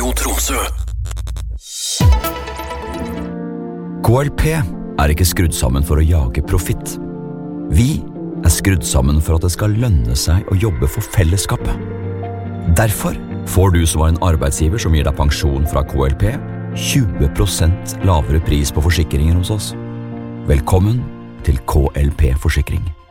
Radio Tromsø. KLP ikke skrudd sammen for å jage profitt. Vi skrudd sammen for at det skal lønne seg å jobbe for fellesskapet. Derfor får du som var en arbeidsgiver som gir deg pensjon fra KLP 20% lavere pris på forsikringer hos oss. Velkommen til KLP Forsikring.